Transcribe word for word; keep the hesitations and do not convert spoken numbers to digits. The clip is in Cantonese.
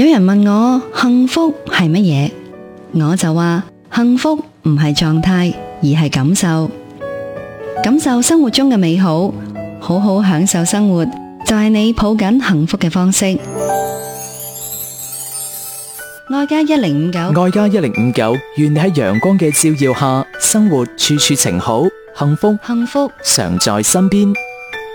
有人問我幸福係乜嘢，我就話幸福唔係狀態，而係感受。感受生活中嘅美好，好好享受生活，就係你抱緊幸福嘅方式。愛家一零五九， 愛家一零五九，願你喺陽光嘅照耀下，生活處處晴好，幸福幸福常在身邊。